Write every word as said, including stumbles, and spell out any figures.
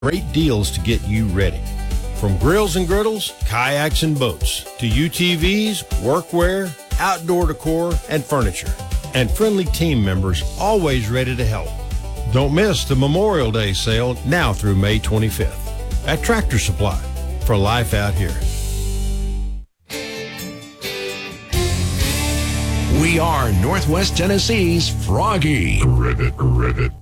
Great deals to get you ready. From grills and griddles, kayaks and boats, to U T Vs, workwear, outdoor decor, and furniture. And friendly team members always ready to help. Don't miss the Memorial Day sale now through May twenty-fifth at Tractor Supply for life out here. We are Northwest Tennessee's Froggy. Rivet, rivet.